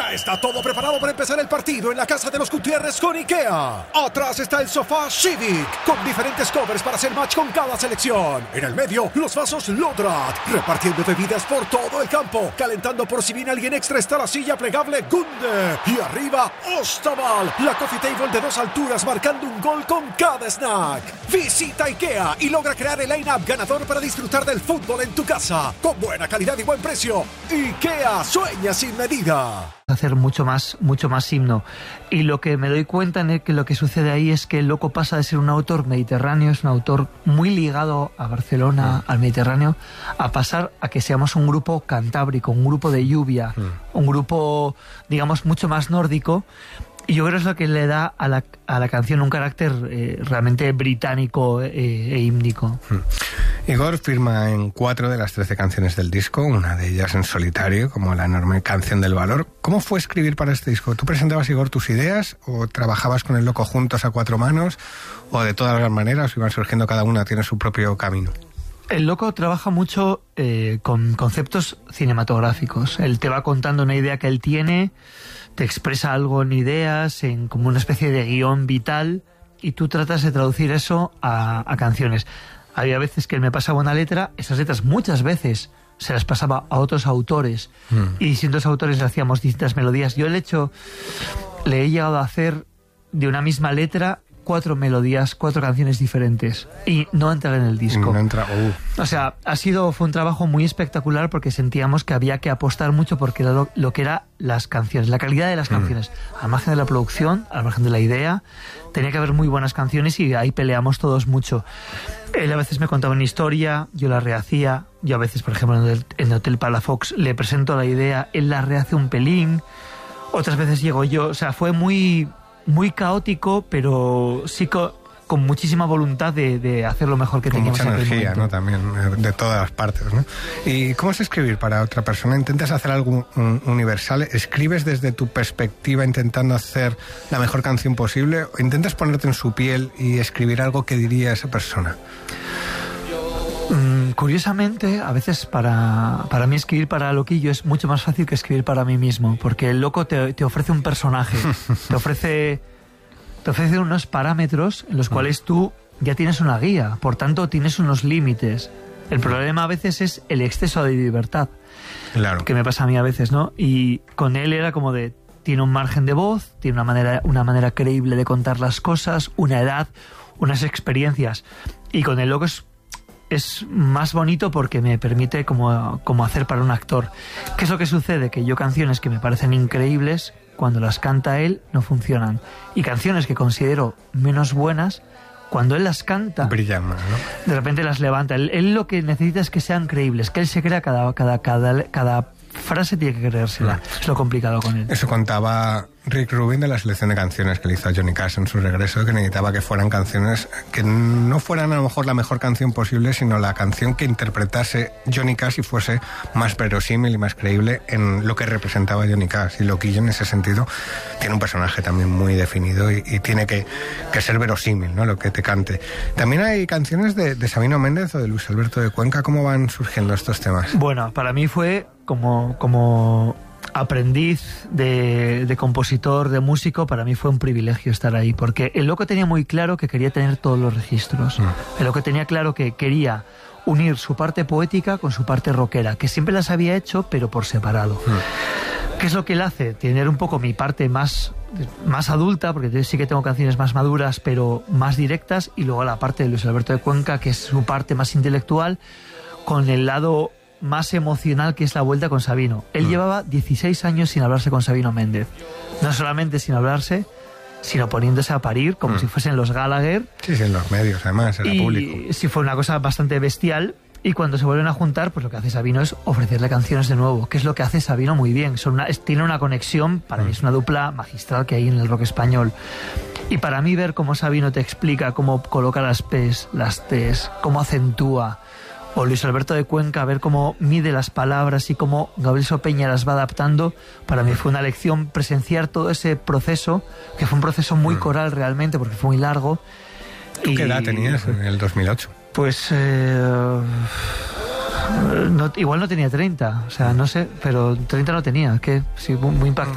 Ya está todo preparado para empezar el partido en la casa de los Gutiérrez con IKEA. Atrás está el sofá Civic, con diferentes covers para hacer match con cada selección. En el medio, los vasos Lodrat, repartiendo bebidas por todo el campo. Calentando por si viene alguien extra está la silla plegable Gunde. Y arriba, Ostaval, la coffee table de 2 alturas marcando un gol con cada snack. Visita IKEA y logra crear el line-up ganador para disfrutar del fútbol en tu casa. Con buena calidad y buen precio. IKEA sueña sin medida. Hacer mucho más himno. Y lo que me doy cuenta es que lo que sucede ahí es que el loco pasa de ser un autor mediterráneo, es un autor muy ligado a Barcelona, al Mediterráneo, a pasar a que seamos un grupo cantábrico, un grupo de lluvia, un grupo, digamos, mucho más nórdico. Y yo creo que es lo que le da a la canción un carácter realmente británico e hímnico. Igor firma en 4 de las 13 canciones del disco, una de ellas en solitario, como la enorme Canción del Valor. ¿Cómo fue escribir para este disco? ¿Tú presentabas, Igor, tus ideas o trabajabas con el loco juntos a 4 manos o de todas las maneras iban surgiendo cada una, tiene su propio camino? El loco trabaja mucho con conceptos cinematográficos. Él te va contando una idea que él tiene, te expresa algo en ideas, en como una especie de guión vital, y tú tratas de traducir eso a canciones. Había veces que él me pasaba una letra, esas letras muchas veces se las pasaba a otros autores, y distintos autores le hacíamos distintas melodías. Yo le he llegado a hacer de una misma letra 4 melodías, 4 canciones diferentes, y no entrar en el disco. O sea, fue un trabajo muy espectacular porque sentíamos que había que apostar mucho porque era lo que eran las canciones, la calidad de las canciones, al margen de la producción, al margen de la idea, tenía que haber muy buenas canciones y ahí peleamos todos mucho. Él a veces me contaba una historia, yo la rehacía, yo a veces, por ejemplo, en Hotel Palafox le presento la idea, él la rehace un pelín, otras veces llego yo, o sea, fue muy caótico, pero sí con muchísima voluntad de hacer lo mejor que teníamos. Con mucha energía, ¿no? También, de todas las partes, ¿no? ¿Y cómo es escribir para otra persona? ¿Intentas hacer algo universal? ¿Escribes desde tu perspectiva intentando hacer la mejor canción posible? ¿O intentas ponerte en su piel y escribir algo que diría esa persona? Curiosamente, a veces para mí escribir para Loquillo es mucho más fácil que escribir para mí mismo, porque el loco te ofrece un personaje, te ofrece unos parámetros en los cuales tú ya tienes una guía, por tanto tienes unos límites. El problema a veces es el exceso de libertad, claro, que me pasa a mí a veces, ¿no? Y con él era como de, tiene un margen de voz, tiene una manera creíble de contar las cosas, una edad, unas experiencias, y con el loco es más bonito porque me permite como hacer para un actor. ¿Qué es lo que sucede? Que yo canciones que me parecen increíbles, cuando las canta él, no funcionan. Y canciones que considero menos buenas, cuando él las canta, brillan más, ¿no? De repente las levanta. Él lo que necesita es que sean creíbles, que él se crea cada frase tiene que creérsela. Es lo complicado con él. Eso contaba Rick Rubin de la selección de canciones que le hizo a Johnny Cash en su regreso, que necesitaba que fueran canciones que no fueran a lo mejor la mejor canción posible, sino la canción que interpretase Johnny Cash y fuese más verosímil y más creíble en lo que representaba Johnny Cash. Y Loquillo, en ese sentido, tiene un personaje también muy definido y tiene que ser verosímil, ¿no?, lo que te cante. También hay canciones de Sabino Méndez o de Luis Alberto de Cuenca. ¿Cómo van surgiendo estos temas? Bueno, para mí fue como aprendiz de compositor, de músico, para mí fue un privilegio estar ahí, porque el loco tenía muy claro que quería tener todos los registros. El loco tenía claro que quería unir su parte poética con su parte rockera, que siempre las había hecho, pero por separado. ¿Qué es lo que él hace? Tener un poco mi parte más adulta, porque sí que tengo canciones más maduras, pero más directas, y luego la parte de Luis Alberto de Cuenca, que es su parte más intelectual, con el lado más emocional, que es la vuelta con Sabino. Él llevaba 16 años sin hablarse con Sabino Méndez. No solamente sin hablarse, sino poniéndose a parir, como si fuesen los Gallagher. Sí, en los medios, además, era público. Sí, fue una cosa bastante bestial. Y cuando se vuelven a juntar, pues lo que hace Sabino es ofrecerle canciones de nuevo, que es lo que hace Sabino muy bien. Tiene una conexión, para mí es una dupla magistral que hay en el rock español. Y para mí ver cómo Sabino te explica cómo coloca las P's, las T's, cómo acentúa, o Luis Alberto de Cuenca, ver cómo mide las palabras y cómo Gabriel Sopeña las va adaptando, para mí fue una lección presenciar todo ese proceso, que fue un proceso muy coral realmente, porque fue muy largo. ¿Tú qué edad tenías en el 2008? Pues igual no tenía 30, o sea, no sé, pero 30 no tenía, que sí, muy impactante.